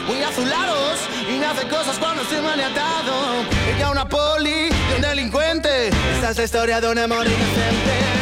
muy azulados y me hace cosas cuando estoy maniatado. Ella una poli y un delincuente. Esta es la historia de un amor inocente.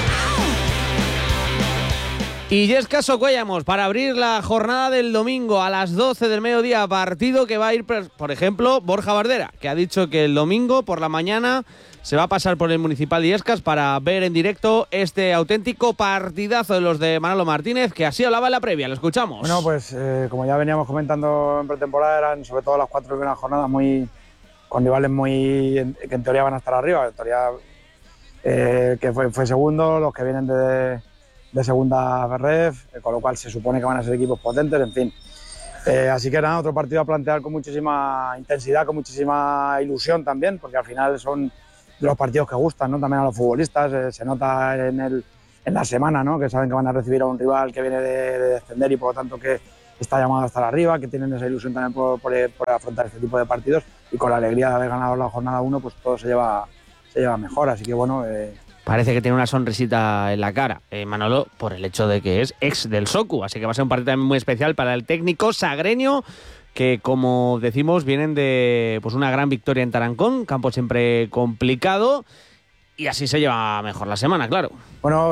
Y Yesca Socuellamos para abrir la jornada del domingo a las 12 del mediodía, partido que va a ir, por ejemplo, Borja Bardera, que ha dicho que el domingo por la mañana se va a pasar por el Municipal de Illescas para ver en directo este auténtico partidazo de los de Manolo Martínez, que así hablaba en la previa. Lo escuchamos. Bueno, pues como ya veníamos comentando en pretemporada, eran sobre todo las 4 primeras jornadas con rivales que en teoría van a estar arriba. En teoría que fue segundo, los que vienen de segunda ref, con lo cual se supone que van a ser equipos potentes, en fin. Así que nada, otro partido a plantear con muchísima intensidad, con muchísima ilusión también, porque al final son de los partidos que gustan, ¿no? También a los futbolistas, se nota en la semana, ¿no? Que saben que van a recibir a un rival que viene de descender y por lo tanto que está llamado a estar arriba, que tienen esa ilusión también por afrontar este tipo de partidos, y con la alegría de haber ganado la jornada 1, pues todo se lleva mejor, así que bueno... Parece que tiene una sonrisita en la cara, Manolo, por el hecho de que es ex del Socu, así que va a ser un partido también muy especial para el técnico sagreño, que como decimos vienen de pues una gran victoria en Tarancón, campo siempre complicado, y así se lleva mejor la semana, claro. Bueno,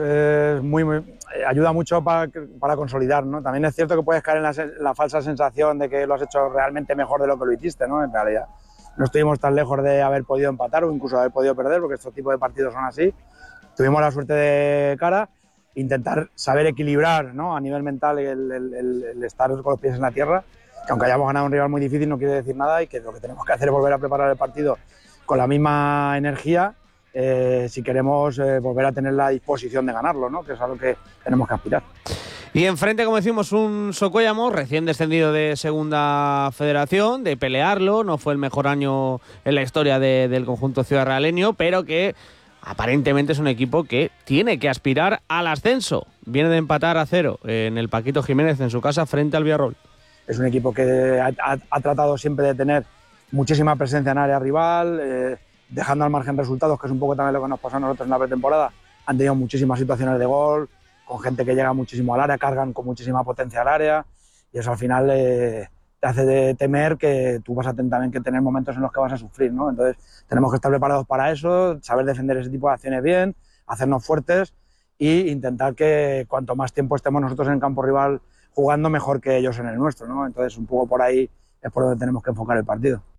ayuda mucho para consolidar, ¿no? También es cierto que puedes caer en la falsa sensación de que lo has hecho realmente mejor de lo que lo hiciste, ¿no? En realidad no estuvimos tan lejos de haber podido empatar o incluso haber podido perder, porque estos tipos de partidos son así. Tuvimos la suerte de cara, intentar saber equilibrar, ¿no? A nivel mental el estar con los pies en la tierra, que aunque hayamos ganado un rival muy difícil no quiere decir nada, y que lo que tenemos que hacer es volver a preparar el partido con la misma energía si queremos volver a tener la disposición de ganarlo, ¿no? Que es a lo que tenemos que aspirar. Y enfrente, como decimos, un Socuellamos recién descendido de Segunda Federación, de pelearlo. No fue el mejor año en la historia del conjunto ciudad-realeño, pero que aparentemente es un equipo que tiene que aspirar al ascenso. Viene de empatar a 0 en el Paquito Jiménez en su casa frente al Villarroel. Es un equipo que ha tratado siempre de tener muchísima presencia en área rival, dejando al margen resultados, que es un poco también lo que nos pasó a nosotros en la pretemporada. Han tenido muchísimas situaciones de gol, con gente que llega muchísimo al área, cargan con muchísima potencia al área, y eso al final te hace temer que tú vas a tener también que tener momentos en los que vas a sufrir, ¿no? Entonces tenemos que estar preparados para eso, saber defender ese tipo de acciones bien, hacernos fuertes e intentar que cuanto más tiempo estemos nosotros en el campo rival jugando, mejor que ellos en el nuestro, ¿no? Entonces un poco por ahí es por donde tenemos que enfocar el partido.